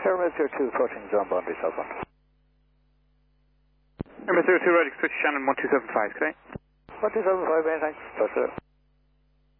Airmail 02 approaching zone boundary southbound. Airmail 02 ready, switch Shannon 1275, okay? 1275, many thanks. Touch there.